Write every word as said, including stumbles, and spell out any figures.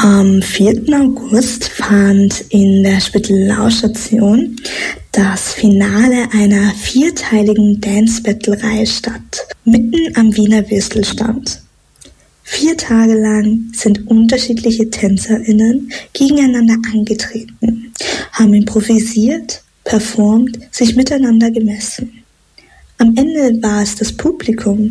Am vierten August fand in der Spittelau-Station das Finale einer vierteiligen Dance-Battle-Reihe statt, mitten am Wiener Würstelstand. Vier Tage lang sind unterschiedliche TänzerInnen gegeneinander angetreten, haben improvisiert, performt, sich miteinander gemessen. Am Ende war es das Publikum,